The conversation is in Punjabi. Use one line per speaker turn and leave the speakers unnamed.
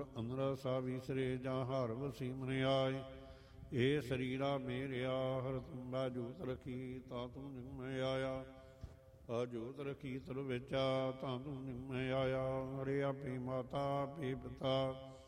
ਅੰਮ੍ਰਿਤ ਅੰਦਰ ਸਾ ਵਿਸਰੇ ਜਾਂ ਹਰ ਵਸੀ ਮਨ ਆਏ। ਇਹ ਸਰੀਰਾ ਮੇਰਿਆ ਹਰ ਤੁੰਬਾ ਜੂਤ ਰਖੀ ਤਾ ਤੂੰ ਨਿਗਮੈ ਆਇਆ। ਅਜੂਤ ਰਖੀ ਤਰ ਵਿਚਾ ਤਾਂ ਤੂੰ ਨਿਗਮੈ ਆਇਆ। ਹਰੇ ਆਪੇ ਮਾਤਾ ਆਪੇ ਪਿਤਾ